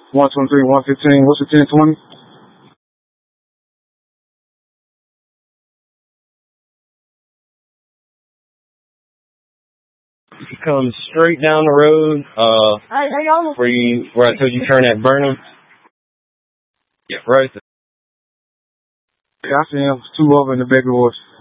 123, 115. What's the 1020? You come straight down the road, where I told you turn at Burnham. Yeah, right. Yeah, I see him. Two over in the baby horse.